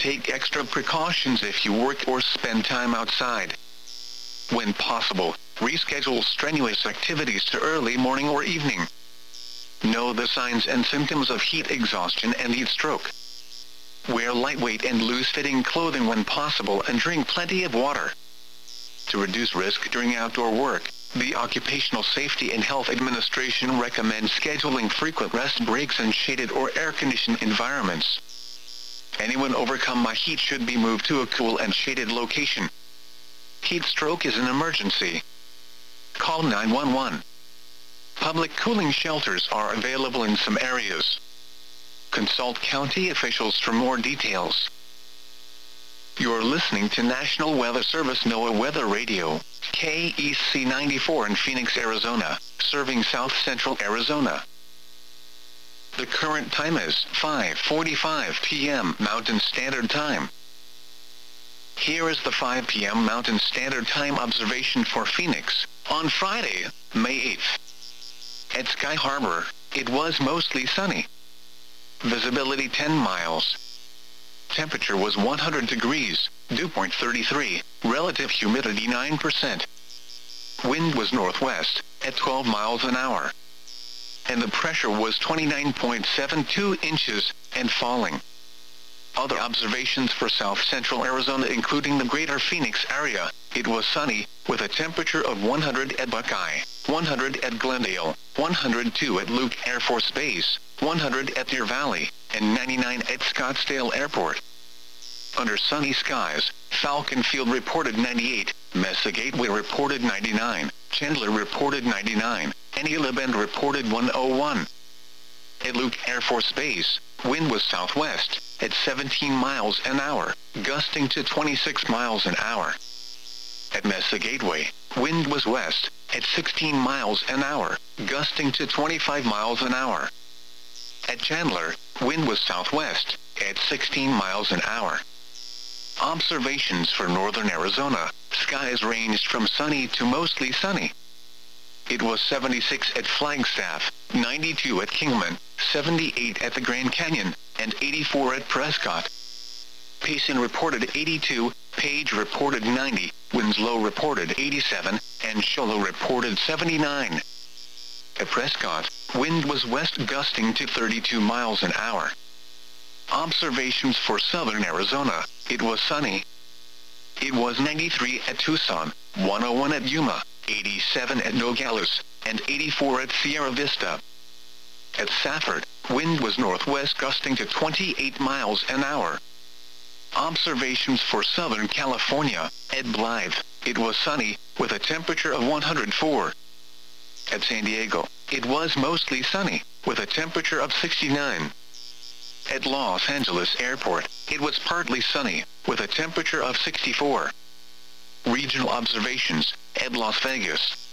take extra precautions if you work or spend time outside. When possible, reschedule strenuous activities to early morning or evening. Know the signs and symptoms of heat exhaustion and heat stroke. Wear lightweight and loose-fitting clothing when possible and drink plenty of water. To reduce risk during outdoor work, the Occupational Safety and Health Administration recommends scheduling frequent rest breaks in shaded or air-conditioned environments. Anyone overcome by heat should be moved to a cool and shaded location. Heat stroke is an emergency. Call 911. Public cooling shelters are available in some areas. Consult county officials for more details. You're listening to National Weather Service NOAA Weather Radio, KEC 94 in Phoenix, Arizona, serving south-central Arizona. The current time is 5:45 p.m. Mountain Standard Time. Here is the 5 p.m. Mountain Standard Time observation for Phoenix, on Friday, May 8th. At Sky Harbor, it was mostly sunny. Visibility 10 miles. Temperature was 100 degrees, dew point 33, relative humidity 9%. Wind was northwest, at 12 miles an hour. And the pressure was 29.72 inches, and falling. Other observations for south-central Arizona including the greater Phoenix area, it was sunny, with a temperature of 100 at Buckeye, 100 at Glendale, 102 at Luke Air Force Base, 100 at Deer Valley, and 99 at Scottsdale Airport. Under sunny skies, Falcon Field reported 98, Mesa Gateway reported 99, Chandler reported 99, and Gila Bend reported 101. At Luke Air Force Base, wind was southwest, at 17 miles an hour, gusting to 26 miles an hour. At Mesa Gateway, wind was west, at 16 miles an hour, gusting to 25 miles an hour. At Chandler, wind was southwest, at 16 miles an hour. Observations for northern Arizona, skies ranged from sunny to mostly sunny. It was 76 at Flagstaff, 92 at Kingman, 78 at the Grand Canyon, and 84 at Prescott. Payson reported 82, Page reported 90, Winslow reported 87, and Shoalo reported 79. At Prescott, wind was west gusting to 32 miles an hour. Observations for southern Arizona, it was sunny. It was 93 at Tucson, 101 at Yuma, 87 at Nogales, and 84 at Sierra Vista. At Safford, wind was northwest gusting to 28 miles an hour. Observations for Southern California, at Blythe, it was sunny, with a temperature of 104. At San Diego, it was mostly sunny, with a temperature of 69. At Los Angeles Airport, it was partly sunny, with a temperature of 64. Regional observations, at Las Vegas,